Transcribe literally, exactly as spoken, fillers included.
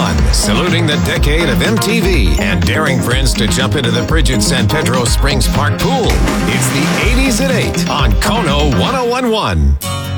one, saluting the decade of M T V and daring friends to jump into the frigid San Pedro Springs Park pool. It's the eighties at eight on Kono one oh one one.